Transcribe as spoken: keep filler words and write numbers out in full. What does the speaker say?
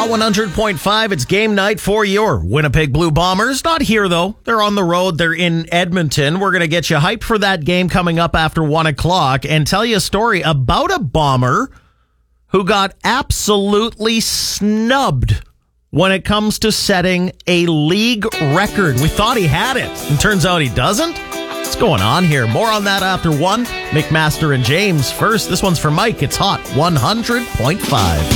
Hot one hundred point five, it's game night for your Winnipeg Blue Bombers. Not here, though. They're on the road. They're in Edmonton. We're going to get you hyped for that game coming up after one o'clock and tell you a story about a Bomber who got absolutely snubbed when it comes to setting a league record. We thought he had it, and turns out he doesn't. What's going on here? More on that after one. McMaster and James first. This one's for Mike. It's Hot one hundred point five.